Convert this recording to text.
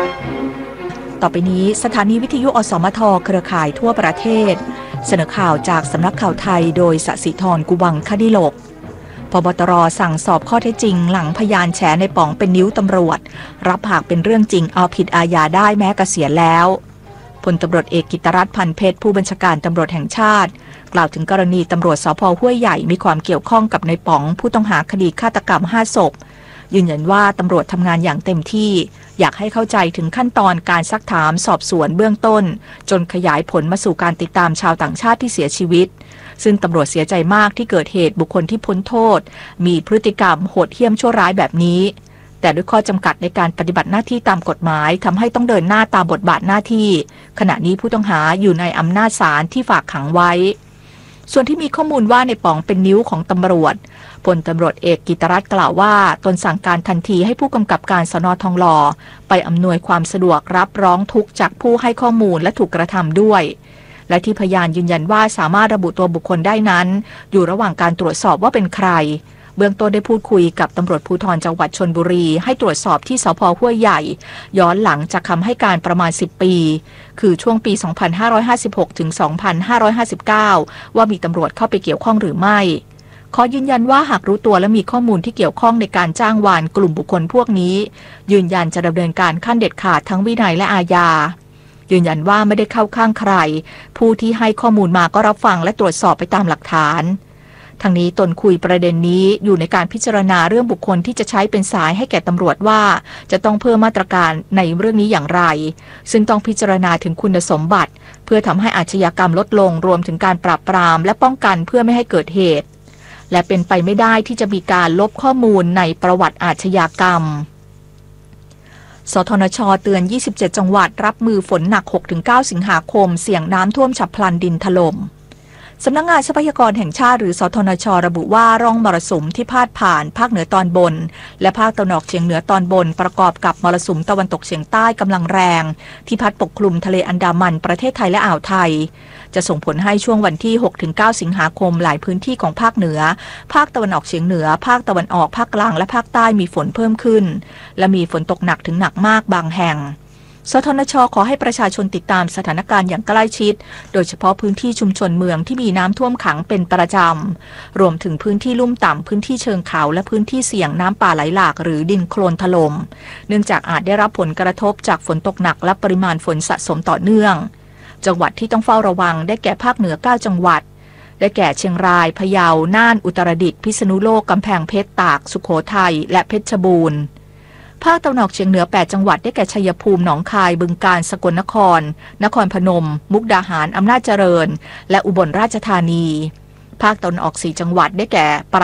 ต่อไปนี้สถานีวิทยุอสมทเครือข่ายทั่วประเทศเสนอข่าวจากสำนักข่าวไทยโดยสศิธร กุวังคดิโลกผบ.ตร.สั่งสอบข้อเท็จจริงหลังพยานแฉในป๋องเป็นนิ้วตำรวจรับหากเป็นเรื่องจริงเอาผิดอาญาได้แม้เกษียณแล้วพลตำรวจเอกกิตติรัตน์ พันเพชรผู้บัญชาการตำรวจแห่งชาติกล่าวถึงกรณีตำรวจสภ.ห้วยใหญ่มีความเกี่ยวข้องกับในป๋องผู้ต้องหาคดีฆาตกรรม5 ศพยืนยันว่าตำรวจทำงานอย่างเต็มที่อยากให้เข้าใจถึงขั้นตอนการซักถามสอบสวนเบื้องต้นจนขยายผลมาสู่การติดตามชาวต่างชาติที่เสียชีวิตซึ่งตำรวจเสียใจมากที่เกิดเหตุบุคคลที่พ้นโทษมีพฤติกรรมโหดเหี้ยมชั่วร้ายแบบนี้แต่ด้วยข้อจำกัดในการปฏิบัติหน้าที่ตามกฎหมายทำให้ต้องเดินหน้าตามบทบาทหน้าที่ขณะนี้ผู้ต้องหาอยู่ในอำนาจศาลที่ฝากขังไว้ส่วนที่มีข้อมูลว่าในป๋องเป็นนิ้วของตำรวจพลตำรวจเอกกิตติรัตน์กล่าวว่าตนสั่งการทันทีให้ผู้กำกับการสน.ทองหล่อไปอำนวยความสะดวกรับร้องทุกข์จากผู้ให้ข้อมูลและถูกกระทำด้วยและที่พยานยืนยันว่าสามารถระบุตัวบุคคลได้นั้นอยู่ระหว่างการตรวจสอบว่าเป็นใครเบื้องต้นได้พูดคุยกับตำรวจภูธรจังหวัดชลบุรีให้ตรวจสอบที่สภ.ห้วยใหญ่ย้อนหลังจากคำให้การประมาณ10 ปีคือช่วงปี 2556 ถึง 2559 ว่ามีตำรวจเข้าไปเกี่ยวข้องหรือไม่ขอยืนยันว่าหากรู้ตัวและมีข้อมูลที่เกี่ยวข้องในการจ้างวานกลุ่มบุคคลพวกนี้ยืนยันจะดำเนินการขั้นเด็ดขาดทั้งวินัยและอาญายืนยันว่าไม่ได้เข้าข้างใครผู้ที่ให้ข้อมูลมาก็รับฟังและตรวจสอบไปตามหลักฐานทั้งนี้ตนคุยประเด็นนี้อยู่ในการพิจารณาเรื่องบุคคลที่จะใช้เป็นสายให้แก่ตำรวจว่าจะต้องเพิ่มมาตรการในเรื่องนี้อย่างไรซึ่งต้องพิจารณาถึงคุณสมบัติเพื่อทำให้อาชญากรรมลดลงรวมถึงการปราบปรามและป้องกันเพื่อไม่ให้เกิดเหตุและเป็นไปไม่ได้ที่จะมีการลบข้อมูลในประวัติอาชญากรรมสทนช.เตือน27 จังหวัดรับมือฝนหนัก 6-9 สิงหาคมเสี่ยงน้ำท่วมฉับพลันดินถล่มสำนักงานทรัพยากรแห่งชาติหรือสทนช.ระบุว่าร่องมรสุมที่พาดผ่านภาคเหนือตอนบนและภาคตะวันออกเฉียงเหนือตอนบนประกอบกับมรสุมตะวันตกเฉียงใต้กำลังแรงที่พัดปกคลุมทะเลอันดามันประเทศไทยและอ่าวไทยจะส่งผลให้ช่วงวันที่ 6-9 สิงหาคมหลายพื้นที่ของภาคเหนือภาคตะวันออกเฉียงเหนือภาคตะวันออกภาคกลางและภาคใต้มีฝนเพิ่มขึ้นและมีฝนตกหนักถึงหนักมากบางแห่งสทนช.ขอให้ประชาชนติดตามสถานการณ์อย่างใกล้ชิดโดยเฉพาะพื้นที่ชุมชนเมืองที่มีน้ำท่วมขังเป็นประจำรวมถึงพื้นที่ลุ่มต่ำพื้นที่เชิงเขาและพื้นที่เสี่ยงน้ำป่าไหลหลากหรือดินโคลนถล่มเนื่องจากอาจได้รับผลกระทบจากฝนตกหนักและปริมาณฝนสะสมต่อเนื่องจังหวัดที่ต้องเฝ้าระวังได้แก่ภาคเหนือ9 จังหวัดได้แก่เชียงรายพะเยาน่านอุตรดิตถ์พิษณุโลกกำแพงเพชรตากสุโขทัยและเพชรบูรณ์ภาคตะวันออกเฉียงเหนือ8 จังหวัดได้แก่ชัยภูมิหนองคายบึงกาฬสกลนครนครพนมมุกดาหารอำนาจเจริญและอุบลราชธานีภาคตะวันออก4 จังหวัดได้แก่